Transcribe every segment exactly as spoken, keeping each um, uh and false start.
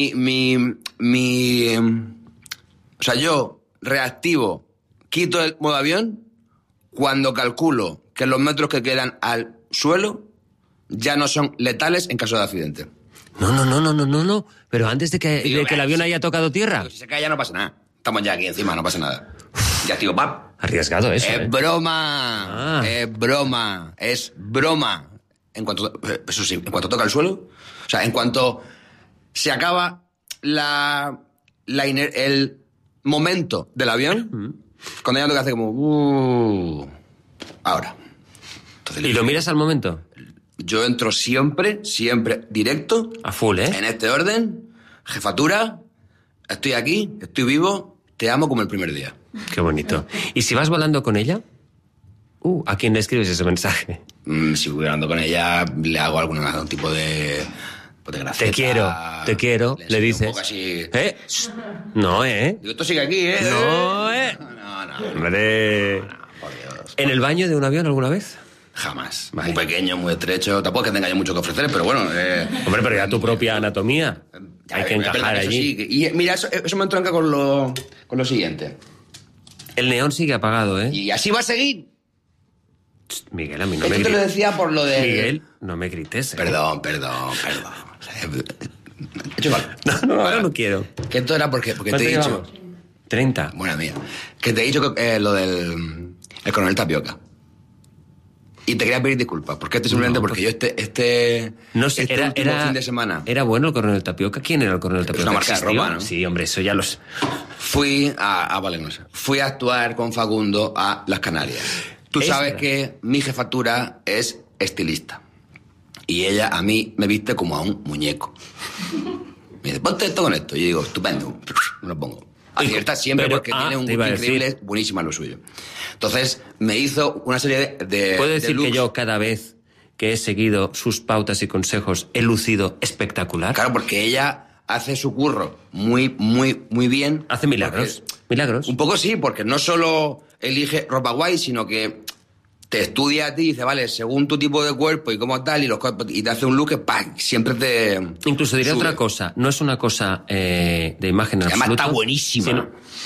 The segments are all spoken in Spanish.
Mi, mi, o sea, yo reactivo, quito el modo avión cuando calculo que los metros que quedan al suelo ya no son letales en caso de accidente. No, no, no, no, no, no, no. Pero antes de que, Digo, de que el avión haya tocado tierra. Digo, si se cae ya no pasa nada. Estamos ya aquí encima, no pasa nada. Ya, tío, pap. Arriesgado eso, Es ¿eh? broma. Ah. Es broma. Es broma. En cuanto, eso sí, en cuanto toca el suelo, o sea, en cuanto se acaba la, la iner- el momento del avión, mm. cuando ya lo que hace como... Uh, ahora. Entonces, ¿Y lo miras al momento? Yo entro siempre, siempre directo. A full, ¿eh? En este orden. Jefatura, estoy aquí, estoy vivo, te amo como el primer día. Qué bonito. ¿Y si vas volando con ella? Uh, ¿a quién le escribes ese mensaje? Mm, si voy hablando con ella, le hago algún, algún tipo de... Pues de graceta, te quiero, te quiero, le, le dices. Un poco así. ¿Eh? No, ¿eh? Digo, esto sigue aquí, ¿eh? No, ¿eh? No, no, no. Hombre. No, no, por Dios. ¿En el baño de un avión alguna vez? Jamás. Vale. Muy pequeño, muy estrecho. Tampoco es que tenga yo mucho que ofrecer, pero bueno... Eh, Hombre, pero ya tu propia anatomía. ya, Hay que es verdad encajar que eso allí. sí, que- y mira, eso, eso me entronca con lo, con lo siguiente. El neón sigue apagado, ¿eh? Y así va a seguir. Miguel, a mí no Esto me te lo grites. decía por lo de... Miguel, no me grites, ¿eh? Perdón, perdón, perdón. He hecho mal. No, no, ahora no quiero. Que esto era porque, porque te ¿Cuánto he dicho... llevamos? treinta. Buena mía. Que te he dicho que, eh, lo del el coronel Tapioca. Y te quería pedir disculpas, porque este simplemente No, porque yo este este, No sé, este era, último era, fin de semana ¿Era bueno el coronel Tapioca? ¿Quién era el coronel Tapioca? una marca de ¿Existió? ropa, ¿no? Sí, hombre, eso ya los... fui a, a vale, no sé. Fui a actuar con Facundo a Las Canarias. Tú Extra. sabes que mi jefatura es estilista. Y ella a mí me viste como a un muñeco. Me dice, ponte esto con esto. Y yo digo, estupendo. Me lo pongo. Acierta siempre Pero- porque ah, tiene un te iba gusto a decir. increíble, buenísima lo suyo. Entonces, me hizo una serie de... de ¿Puedo de decir que looks. yo cada vez que he seguido sus pautas y consejos he lucido espectacular? Claro, porque ella hace su curro muy, muy, muy bien. Hace milagros. Porque- Milagros. Un poco sí, porque no solo elige ropa guay, sino que te estudia a ti y dice, vale, según tu tipo de cuerpo y cómo tal, y los cuerpos, y te hace un look que ¡pam! Siempre te... Incluso diré sube. otra cosa. No es una cosa eh, de imagen en Además absoluto. está buenísima. sino-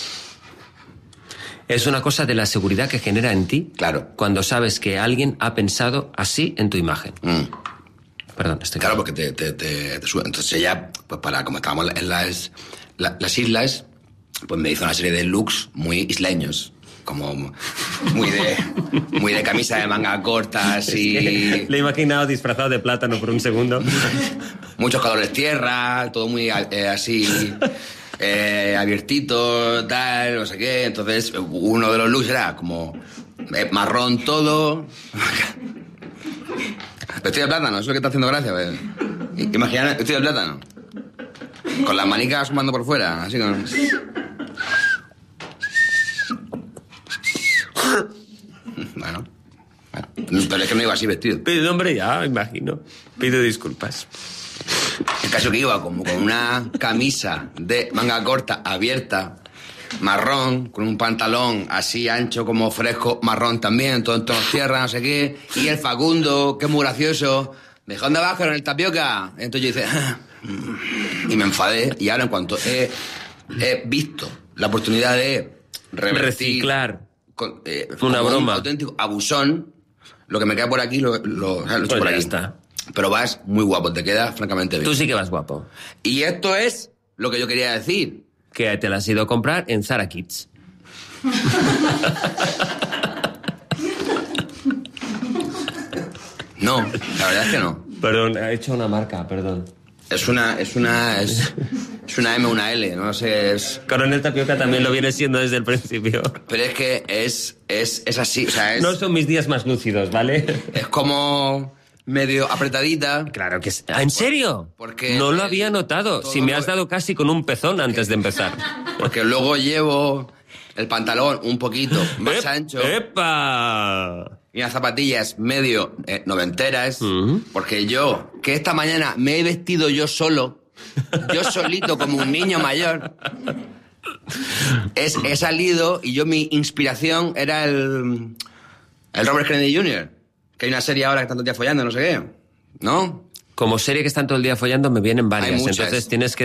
Es una cosa de la seguridad que genera en ti. Claro. Cuando sabes que alguien ha pensado así en tu imagen. Mm. Perdón, estoy... Claro, porque te, te, te, te sube. Entonces ella, pues para, como estábamos en las, la- las islas, pues me hizo una serie de looks muy isleños. Como muy de, muy de camisa de manga corta, así... Le he imaginado disfrazado de plátano por un segundo. Muchos colores tierra, todo muy eh, así... Eh, abiertito, tal, no sé qué. Entonces, uno de los looks era como eh, marrón todo. Vestido de plátano, eso es lo que está haciendo gracia. ¿Ves? Imagina, vestido de plátano. Con las manicas asomando por fuera, así con... Bueno, bueno. Pero es que no iba así vestido. Pero, hombre, ya, me imagino. Pido disculpas. El caso que iba como con una camisa de manga corta abierta, marrón, con un pantalón así ancho como fresco, marrón también, todo en tonos tierra, no sé qué. Y el Facundo, que es muy gracioso, me dijo, ¿dónde vas con el Tapioca? Entonces yo hice... y me enfadé. Y ahora en cuanto he, he visto la oportunidad de revertir... Reciclar. Con, eh, Una como broma. un auténtico abusón, lo que me queda por aquí lo, lo, o sea, lo he hecho Pues por ya aquí. está. Pero vas muy guapo, te queda francamente bien. Tú sí que vas guapo. Y esto es lo que yo quería decir. Que te la has ido a comprar en Zara Kids. No, la verdad es que no. Perdón, he hecho una marca, perdón. Es una, es una, es, es una M, una L, no sé, es... Coronel Tapioca también lo viene siendo desde el principio. Pero es que es, es, es así, o sea, es, No son mis días más lúcidos, ¿vale? es como medio apretadita. Claro que sí. ¿En serio? Porque no lo el- había notado. todo Si me lo- has dado casi con un pezón antes de empezar. Porque luego llevo el pantalón un poquito más ¡Ep- ancho ¡Epa! y unas zapatillas medio eh, noventeras. Ujú. Porque yo, que esta mañana me he vestido yo solo, yo solito como un niño mayor, es, he salido y yo mi inspiración era el, el Robert Kennedy junior Que hay una serie ahora que están todo el día follando, no sé qué. ¿No? Como serie que están todo el día follando, me vienen varias. muchas. Entonces tienes que